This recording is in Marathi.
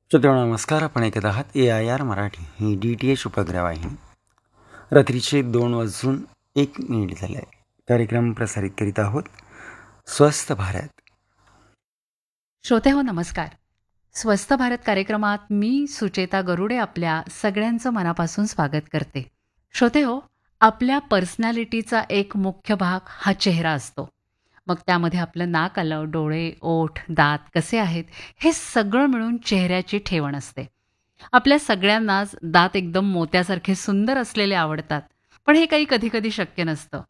श्रोत्यांनो नमस्कार. आपण ऐकत आहात AIR मराठी ही DTH उपग्रहवाहिनी. रात्रीचे 2:01 झाले आहे. कार्यक्रम प्रसारित करीत आहोत स्वस्थ भारत. श्रोते हो नमस्कार. स्वस्थ भारत कार्यक्रमात मी सुचेता गरुडे आपल्या सगळ्यांचं मनापासून स्वागत करते. श्रोते हो, आपल्या पर्सनॅलिटीचा एक मुख्य भाग हा चेहरा असतो. मग त्यामध्ये आपलं नाक आलं, डोळे, ओठ, दात कसे आहेत हे सगळं मिळून चेहऱ्याची ठेवण असते. आपल्या सगळ्यांनाच दात एकदम मोत्यासारखे सुंदर असलेले आवडतात, पण हे काही कधी कधी शक्य नसतं.